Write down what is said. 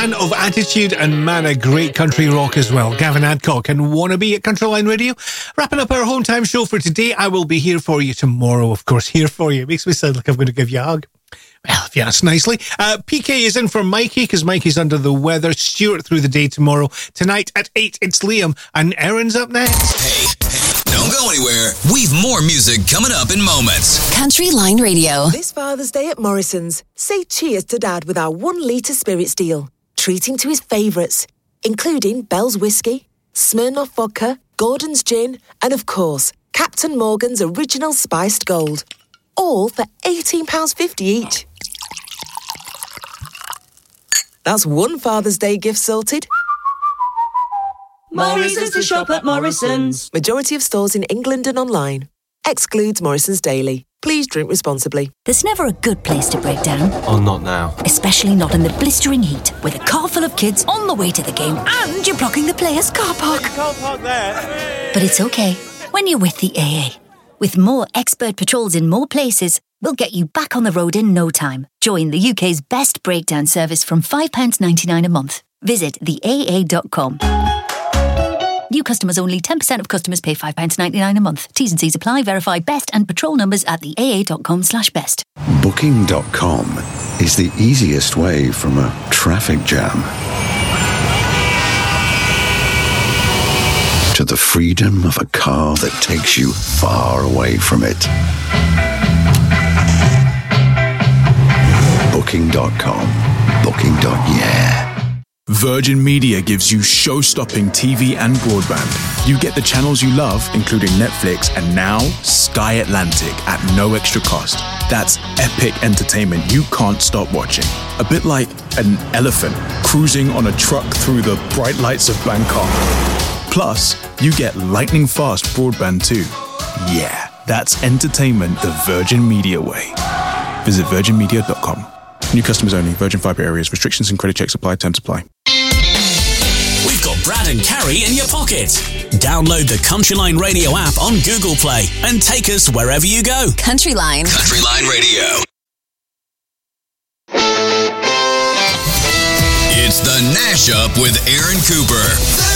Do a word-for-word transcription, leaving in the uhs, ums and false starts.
man of attitude and man of great country rock as well. Gavin Adcock and Wannabe at Country Line Radio. Wrapping up our home time show for today. I will be here for you tomorrow, of course. Here for you. It makes me sound like I'm going to give you a hug. Well, if you ask nicely. Uh, P K is in for Mikey because Mikey's under the weather. Stuart through the day tomorrow. Tonight at eight, it's Liam and Erin's up next. Hey, hey, don't go anywhere. We've more music coming up in moments. Country Line Radio. This Father's Day at Morrison's, say cheers to Dad with our one litre spirits deal. Treat him to his favourites, including Bell's Whiskey, Smirnoff Vodka, Gordon's Gin, and of course, Captain Morgan's Original Spiced Gold. All for eighteen pounds fifty each. That's one Father's Day gift sorted. Morrison's to shop at Morrison's. Majority of stores in England and online. Excludes Morrison's Daily. Please drink responsibly. There's never a good place to break down. Oh, not now. Especially not in the blistering heat, with a car full of kids on the way to the game and you're blocking the players' car park. You can't park there. But it's okay when you're with the A A. With more expert patrols in more places, we'll get you back on the road in no time. Join the U K's best breakdown service from five pounds ninety-nine a month. Visit the A A dot com. New customers only. ten percent of customers pay five pounds ninety-nine a month. T's and C's apply. Verify best and patrol numbers at the A A dot com slash best. Booking dot com is the easiest way from a traffic jam to the freedom of a car that takes you far away from it. Booking dot com. Booking. Yeah. Virgin Media gives you show-stopping T V and broadband. You get the channels you love, including Netflix and now Sky Atlantic at no extra cost. That's epic entertainment you can't stop watching. A bit like an elephant cruising on a truck through the bright lights of Bangkok. Plus, you get lightning-fast broadband too. Yeah, that's entertainment the Virgin Media way. Visit virgin media dot com. New customers only. Virgin Fibre areas. Restrictions and credit checks apply. Terms apply. We've got Brad and Carrie in your pocket. Download the Country Line Radio app on Google Play and take us wherever you go. Country Line. Country Line Radio. It's the Nash Up with Aaron Cooper.